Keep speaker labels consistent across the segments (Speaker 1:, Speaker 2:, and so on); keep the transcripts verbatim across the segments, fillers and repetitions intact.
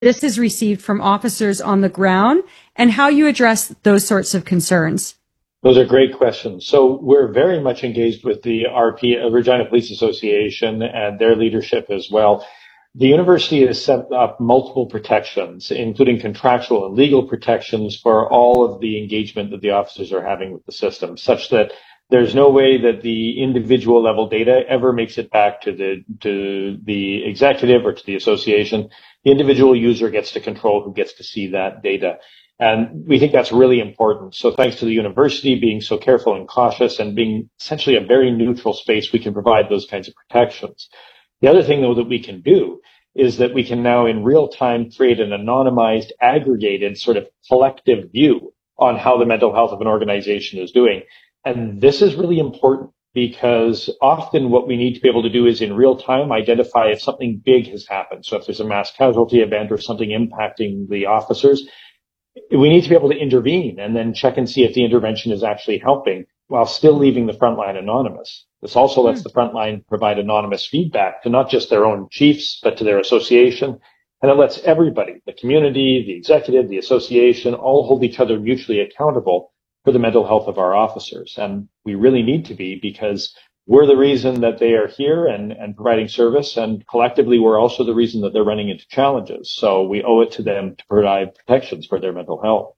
Speaker 1: this is received from officers on the ground and how you address those sorts of concerns?
Speaker 2: Those are great questions. So we're very much engaged with the R P, Regina Police Association, and their leadership as well. The university has set up multiple protections, including contractual and legal protections for all of the engagement that the officers are having with the system, such that there's no way that the individual level data ever makes it back to the to the executive or to the association. The individual user gets to control who gets to see that data. And we think that's really important. So thanks to the university being so careful and cautious and being essentially a very neutral space, we can provide those kinds of protections. The other thing, though, that we can do is that we can now in real time create an anonymized, aggregated sort of collective view on how the mental health of an organization is doing. And this is really important because often what we need to be able to do is in real time identify if something big has happened. So if there's a mass casualty event or something impacting the officers, we need to be able to intervene and then check and see if the intervention is actually helping while still leaving the front line anonymous. This also lets the front line provide anonymous feedback to not just their own chiefs, but to their association. And it lets everybody, the community, the executive, the association, all hold each other mutually accountable for the mental health of our officers. And we really need to be, because we're the reason that they are here and, and providing service. And collectively, we're also the reason that they're running into challenges. So we owe it to them to provide protections for their mental health.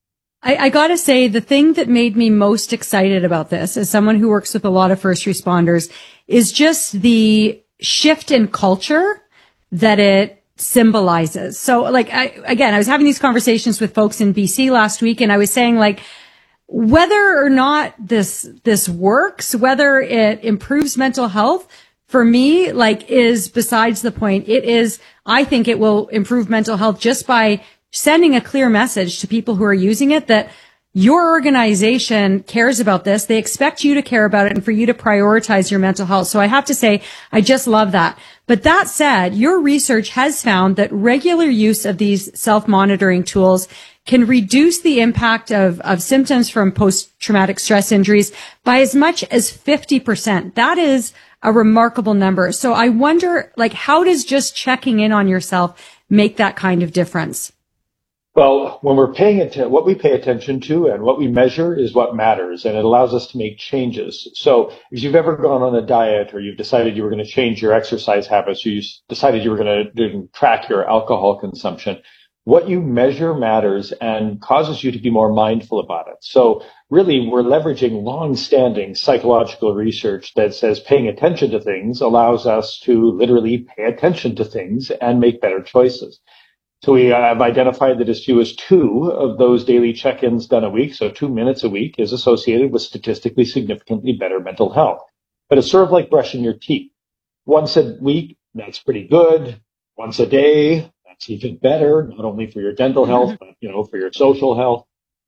Speaker 1: I, I gotta say, the thing that made me most excited about this, as someone who works with a lot of first responders, is just the shift in culture that it symbolizes. So, like, I, again, I was having these conversations with folks in B C last week, and I was saying, like, whether or not this, this works, whether it improves mental health, for me, like, is besides the point. It is, I think it will improve mental health just by sending a clear message to people who are using it that your organization cares about this. They expect you to care about it and for you to prioritize your mental health. So I have to say, I just love that. But that said, your research has found that regular use of these self-monitoring tools can reduce the impact of, of symptoms from post-traumatic stress injuries by as much as fifty percent. That is a remarkable number. So I wonder, like, how does just checking in on yourself make that kind of difference?
Speaker 2: Well, when we're paying attention, what we pay attention to and what we measure is what matters, and it allows us to make changes. So if you've ever gone on a diet or you've decided you were going to change your exercise habits, or you decided you were going to track your alcohol consumption, what you measure matters and causes you to be more mindful about it. So really, we're leveraging long-standing psychological research that says paying attention to things allows us to literally pay attention to things and make better choices. So we have identified that as few as two of those daily check-ins done a week, so two minutes a week, is associated with statistically significantly better mental health. But it's sort of like brushing your teeth. Once a week, that's pretty good. Once a day, that's even better, not only for your dental health, but, you know, for your social health.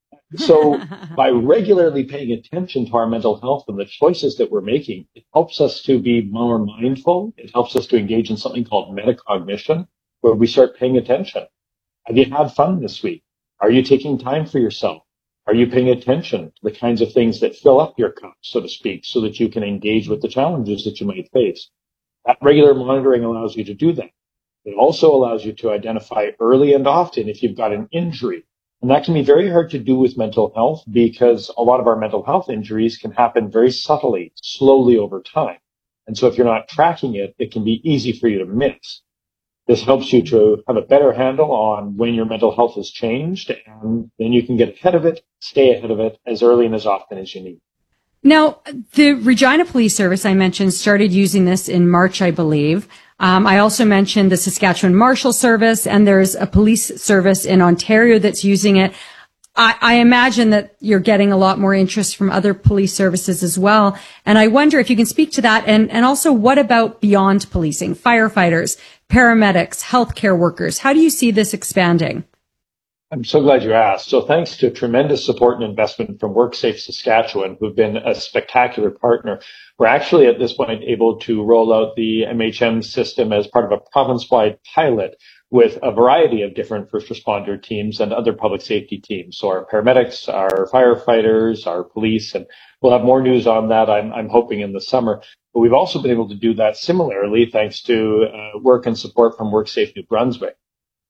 Speaker 2: So by regularly paying attention to our mental health and the choices that we're making, it helps us to be more mindful. It helps us to engage in something called metacognition, where we start paying attention. Have you had fun this week? Are you taking time for yourself? Are you paying attention to the kinds of things that fill up your cup, so to speak, so that you can engage with the challenges that you might face? That regular monitoring allows you to do that. It also allows you to identify early and often if you've got an injury. And that can be very hard to do with mental health because a lot of our mental health injuries can happen very subtly, slowly over time. And so if you're not tracking it, it can be easy for you to miss. This helps you to have a better handle on when your mental health has changed, and then you can get ahead of it, stay ahead of it as early and as often as you need.
Speaker 1: Now, the Regina Police Service, I mentioned, started using this in March, I believe. Um, I also mentioned the Saskatchewan Marshal Service, and there's a police service in Ontario that's using it. I, I imagine that you're getting a lot more interest from other police services as well. And I wonder if you can speak to that. And, and also, what about beyond policing, firefighters, paramedics, healthcare workers? How do you see this expanding?
Speaker 2: I'm so glad you asked. So thanks to tremendous support and investment from WorkSafe Saskatchewan, who've been a spectacular partner, we're actually at this point able to roll out the M H M system as part of a province-wide pilot with a variety of different first responder teams and other public safety teams. So our paramedics, our firefighters, our police, and we'll have more news on that, I'm, I'm hoping, in the summer. But we've also been able to do that similarly thanks to uh, work and support from WorkSafe New Brunswick.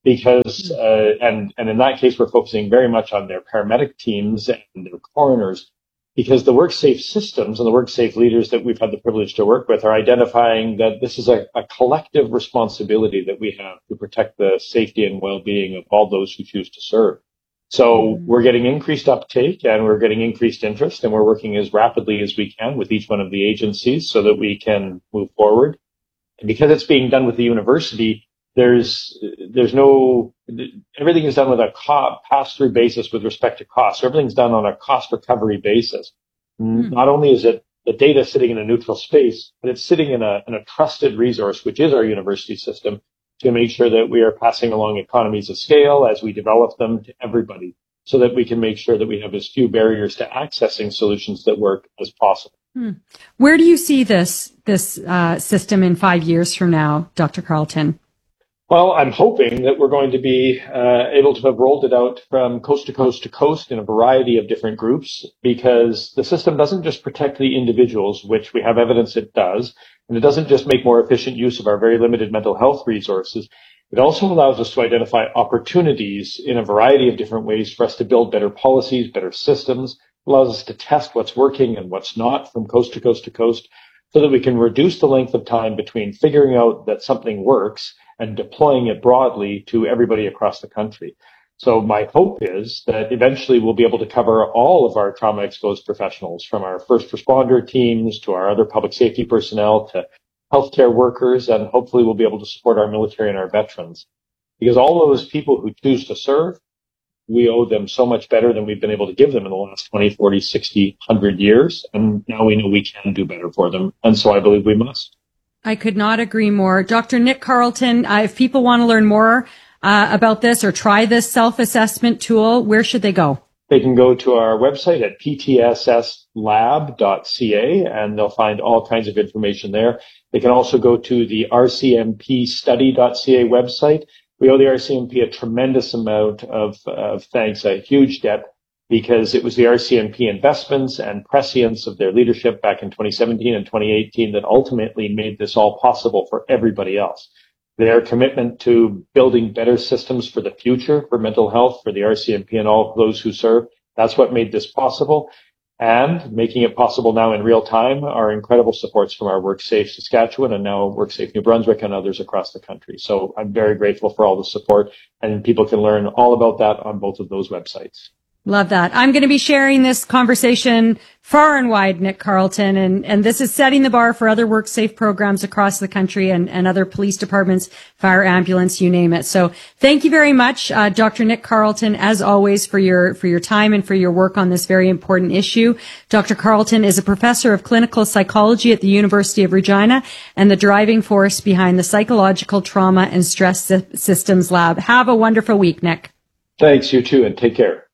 Speaker 2: because, uh, and, and in that case, we're focusing very much on their paramedic teams and their coroners, because the WorkSafe systems and the WorkSafe leaders that we've had the privilege to work with are identifying that this is a, a collective responsibility that we have to protect the safety and well-being of all those who choose to serve. So mm-hmm. we're getting increased uptake and we're getting increased interest, and we're working as rapidly as we can with each one of the agencies so that we can move forward. And because it's being done with the university, there's there's no everything is done with a co- pass-through basis with respect to cost. So everything's done on a cost recovery basis. Mm-hmm. Not only is it the data sitting in a neutral space, but it's sitting in a in a trusted resource, which is our university system, to make sure that we are passing along economies of scale as we develop them to everybody, so that we can make sure that we have as few barriers to accessing solutions that work as possible.
Speaker 1: Hmm. Where do you see this this uh, system in five years from now, Doctor Carleton?
Speaker 2: Well, I'm hoping that we're going to be uh, able to have rolled it out from coast to coast to coast in a variety of different groups, because the system doesn't just protect the individuals, which we have evidence it does, and it doesn't just make more efficient use of our very limited mental health resources. It also allows us to identify opportunities in a variety of different ways for us to build better policies, better systems. It allows us to test what's working and what's not from coast to coast to coast, so that we can reduce the length of time between figuring out that something works and deploying it broadly to everybody across the country. So my hope is that eventually we'll be able to cover all of our trauma-exposed professionals, from our first responder teams to our other public safety personnel to healthcare workers, and hopefully we'll be able to support our military and our veterans. Because all those people who choose to serve, we owe them so much better than we've been able to give them in the last twenty, forty, sixty, one hundred years. And now we know we can do better for them. And so I believe we must.
Speaker 1: I could not agree more. Doctor Nick Carleton, uh, if people want to learn more uh, about this or try this self-assessment tool, where should they go?
Speaker 2: They can go to our website at p t s s lab dot c a, and they'll find all kinds of information there. They can also go to the r c m p study dot c a website. We owe the R C M P a tremendous amount of, of thanks, a huge debt, because it was the R C M P investments and prescience of their leadership back in twenty seventeen and twenty eighteen that ultimately made this all possible for everybody else. Their commitment to building better systems for the future for mental health for the R C M P and all those who serve, that's what made this possible. And making it possible now in real time are incredible supports from our WorkSafe Saskatchewan and now WorkSafe New Brunswick and others across the country. So I'm very grateful for all the support, and people can learn all about that on both of those websites.
Speaker 1: Love that. I'm going to be sharing this conversation far and wide, Nick Carleton, and, and this is setting the bar for other WorkSafe programs across the country and, and other police departments, fire, ambulance, you name it. So thank you very much, uh, Doctor Nick Carleton, as always, for your, for your time and for your work on this very important issue. Doctor Carleton is a professor of clinical psychology at the University of Regina and the driving force behind the Psychological Trauma and Stress Systems Lab. Have a wonderful week, Nick.
Speaker 2: Thanks, you too, and take care.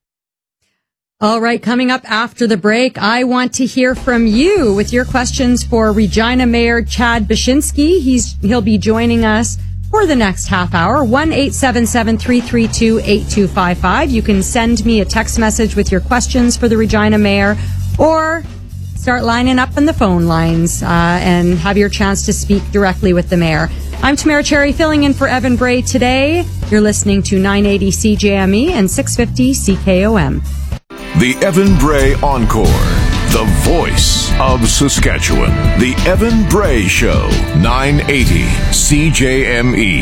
Speaker 1: All right, coming up after the break, I want to hear from you with your questions for Regina Mayor Chad Bashinsky. He's, he'll be joining us for the next half hour. one eight seven seven, three three two, eight two five five. You can send me a text message with your questions for the Regina Mayor, or start lining up on the phone lines uh, and have your chance to speak directly with the mayor. I'm Tamara Cherry, filling in for Evan Bray today. You're listening to nine eighty C J M E and six fifty C K O M.
Speaker 3: The Evan Bray Encore, the voice of Saskatchewan. The Evan Bray Show, nine eighty C J M E.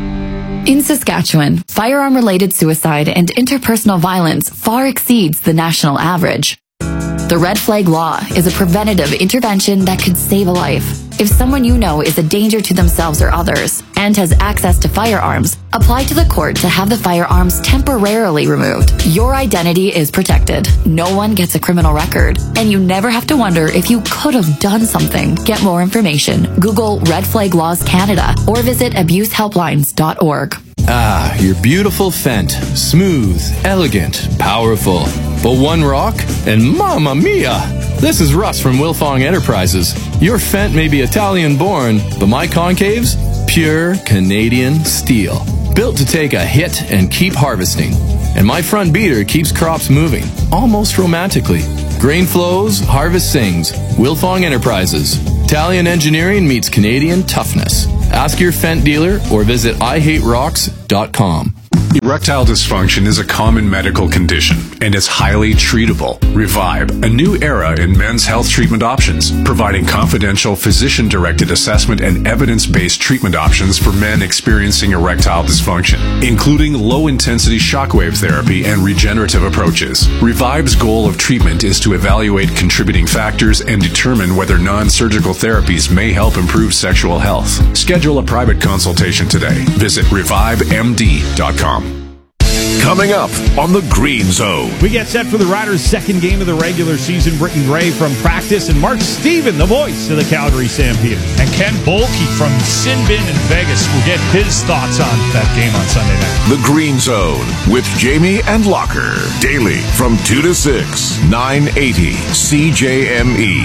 Speaker 4: In Saskatchewan, firearm-related suicide and interpersonal violence far exceeds the national average. The Red Flag Law is a preventative intervention that could save a life. If someone you know is a danger to themselves or others and has access to firearms, apply to the court to have the firearms temporarily removed. Your identity is protected. No one gets a criminal record, and you never have to wonder if you could have done something. Get more information. Google Red Flag Laws Canada or visit abuse helplines dot org.
Speaker 5: Ah, your beautiful Fendt. Smooth, elegant, powerful. But one rock, and mamma mia! This is Russ from Wilfong Enterprises. Your Fendt may be Italian-born, but my concaves? Pure Canadian steel. Built to take a hit and keep harvesting. And my front beater keeps crops moving, almost romantically. Grain flows, harvest sings. Wilfong Enterprises. Italian engineering meets Canadian toughness. Ask your Fendt dealer or visit I hate rocks dot com.
Speaker 6: Erectile dysfunction is a common medical condition and is highly treatable. Revive, a new era in men's health treatment options, providing confidential physician-directed assessment and evidence-based treatment options for men experiencing erectile dysfunction, including low-intensity shockwave therapy and regenerative approaches. Revive's goal of treatment is to evaluate contributing factors and determine whether non-surgical therapies may help improve sexual health. Schedule a private consultation today. Visit revive M D dot com.
Speaker 3: Coming up on the Green Zone.
Speaker 7: We get set for the Riders' second game of the regular season. Britton Gray from practice and Mark Steven, the voice of the Calgary Stampeders.
Speaker 8: And Ken Bolke from Sinbin in Vegas will get his thoughts on that game on Sunday night.
Speaker 3: The Green Zone with Jamie and Locker. Daily from two to six, nine eighty C J M E.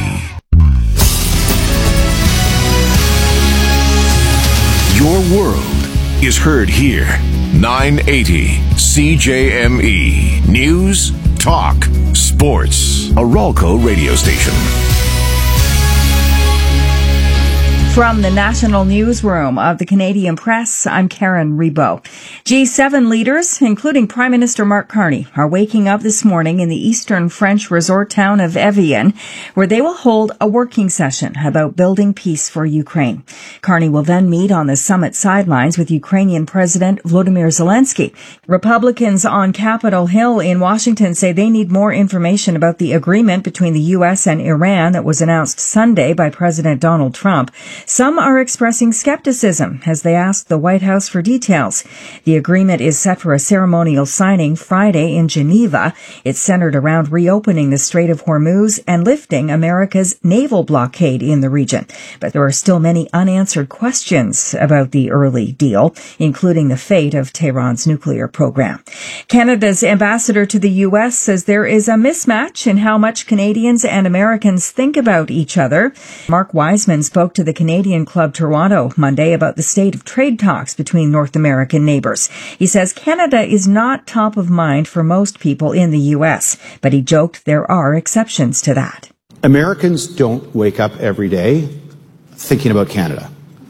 Speaker 3: Your world is heard here. nine eighty C J M E. News, talk, sports. A Ralco radio station.
Speaker 9: From the National Newsroom of the Canadian Press, I'm Karen Rebo. G seven leaders, including Prime Minister Mark Carney, are waking up this morning in the eastern French resort town of Evian, where they will hold a working session about building peace for Ukraine. Carney will then meet on the summit sidelines with Ukrainian President Volodymyr Zelensky. Republicans on Capitol Hill in Washington say they need more information about the agreement between the U S and Iran that was announced Sunday by President Donald Trump. Some are expressing skepticism as they ask the White House for details. The agreement is set for a ceremonial signing Friday in Geneva. It's centered around reopening the Strait of Hormuz and lifting America's naval blockade in the region. But there are still many unanswered questions about the early deal, including the fate of Tehran's nuclear program. Canada's ambassador to the U S says there is a mismatch in how much Canadians and Americans think about each other. Mark Wiseman spoke to the Canadian Club Toronto Monday about the state of trade talks between North American neighbors. He says Canada is not top of mind for most people in the U S, but he joked there are exceptions to that.
Speaker 10: Americans don't wake up every day thinking about Canada.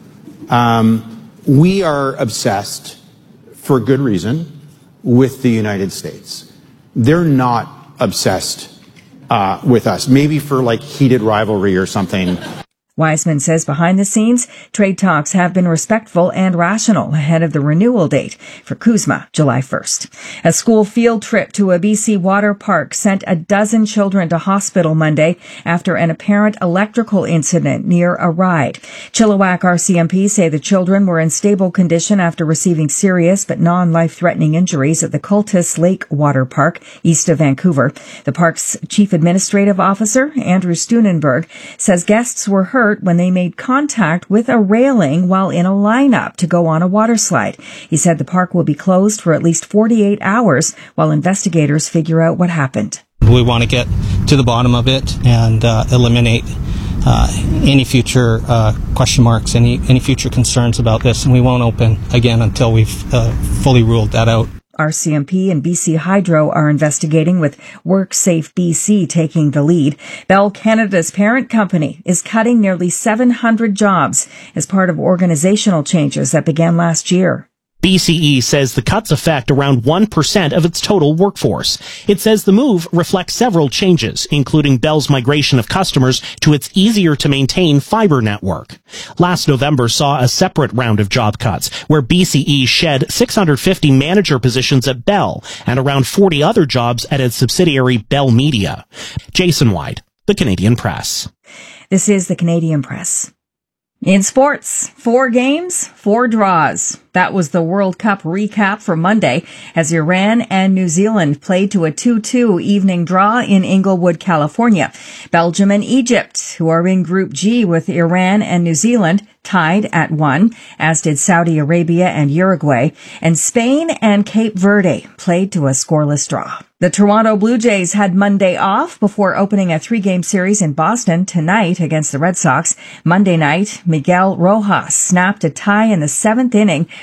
Speaker 10: Um, we are obsessed, for good reason, with the United States. They're not obsessed uh, with us, maybe for like heated rivalry or something.
Speaker 9: Wiseman says behind the scenes, trade talks have been respectful and rational ahead of the renewal date for CUSMA, July first. A school field trip to a B C water park sent a dozen children to hospital Monday after an apparent electrical incident near a ride. Chilliwack R C M P say the children were in stable condition after receiving serious but non-life-threatening injuries at the Cultus Lake Water Park east of Vancouver. The park's chief administrative officer, Andrew Steunenberg, says guests were hurt when they made contact with a railing while in a lineup to go on a water slide. He said the park will be closed for at least forty-eight hours while investigators figure out what happened.
Speaker 11: We want to get to the bottom of it and uh, eliminate uh, any future uh, question marks, any any future concerns about this, and we won't open again until we've uh, fully ruled that out.
Speaker 9: R C M P and B C Hydro are investigating, with WorkSafe B C taking the lead. Bell Canada's parent company is cutting nearly seven hundred jobs as part of organizational changes that began last year.
Speaker 12: B C E says the cuts affect around one percent of its total workforce. It says the move reflects several changes, including Bell's migration of customers to its easier-to-maintain fiber network. Last November saw a separate round of job cuts, where B C E shed six hundred fifty manager positions at Bell and around forty other jobs at its subsidiary Bell Media. Jason White, The Canadian Press.
Speaker 9: This is The Canadian Press. In sports, four games, four draws. That was the World Cup recap for Monday as Iran and New Zealand played to a two two evening draw in Inglewood, California. Belgium and Egypt, who are in Group G with Iran and New Zealand, tied at one, as did Saudi Arabia and Uruguay. And Spain and Cape Verde played to a scoreless draw. The Toronto Blue Jays had Monday off before opening a three-game series in Boston tonight against the Red Sox. Monday night, Miguel Rojas snapped a tie in the seventh inning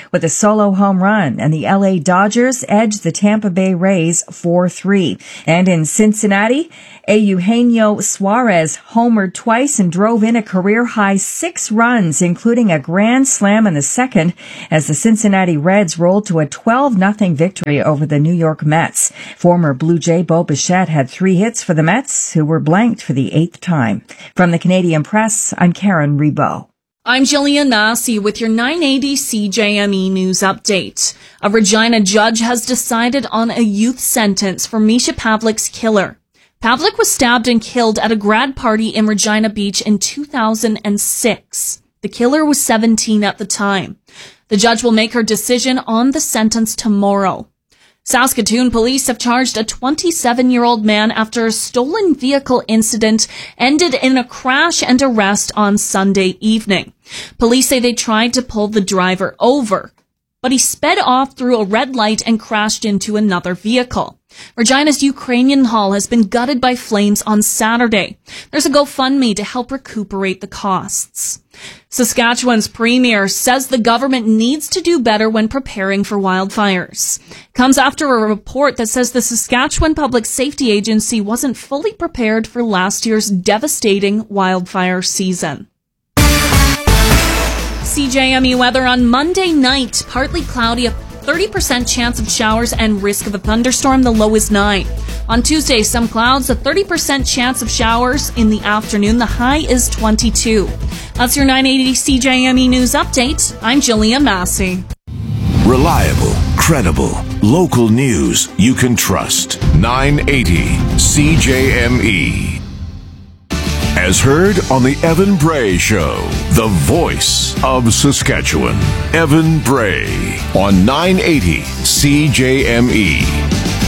Speaker 9: with a solo home run, and the L A Dodgers edged the Tampa Bay Rays four three. And in Cincinnati, Eugenio Suarez homered twice and drove in a career-high six runs, including a grand slam in the second, as the Cincinnati Reds rolled to a twelve nothing victory over the New York Mets. Former Blue Jay Bo Bichette had three hits for the Mets, who were blanked for the eighth time. From the Canadian Press, I'm Karen Rebo.
Speaker 13: I'm Jillian Massey with your nine eighty C J M E News Update. A Regina judge has decided on a youth sentence for Misha Pavlik's killer. Pavlik was stabbed and killed at a grad party in Regina Beach in two thousand six. The killer was seventeen at the time. The judge will make her decision on the sentence tomorrow. Saskatoon police have charged a twenty-seven-year-old man after a stolen vehicle incident ended in a crash and arrest on Sunday evening. Police say they tried to pull the driver over, but he sped off through a red light and crashed into another vehicle. Regina's Ukrainian Hall has been gutted by flames on Saturday. There's a GoFundMe to help recuperate the costs. Saskatchewan's premier says the government needs to do better when preparing for wildfires. Comes after a report that says the Saskatchewan Public Safety Agency wasn't fully prepared for last year's devastating wildfire season. C J M E weather on Monday night, partly cloudy, a thirty percent chance of showers and risk of a thunderstorm, the low is nine. On Tuesday, some clouds, a thirty percent chance of showers in the afternoon, the high is twenty-two. That's your nine eighty C J M E News Update. I'm Jillian Massey.
Speaker 3: Reliable, credible, local news you can trust. nine eighty C J M E. As heard on the Evan Bray Show, the voice of Saskatchewan. Evan Bray on nine eighty C J M E.